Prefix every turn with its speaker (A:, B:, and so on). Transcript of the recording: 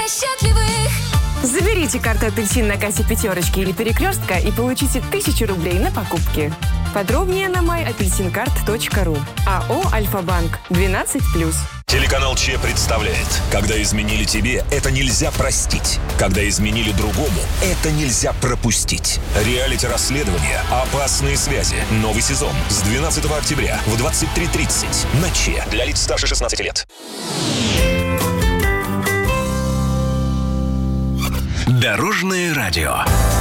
A: счастливых.
B: Заберите карту «Апельсин» на кассе «Пятерочки» или «Перекрестка» и получите 1000 рублей на покупки. Подробнее на myapelsincard.ru. АО «Альфа-банк». 12+.
C: Телеканал Че представляет: когда изменили тебе, это нельзя простить. Когда изменили другому, это нельзя пропустить. Реалити-расследование «Опасные связи». Новый сезон с 12 октября в 23:30 на Че. Для лиц старше 16 лет.
D: Дорожное радио.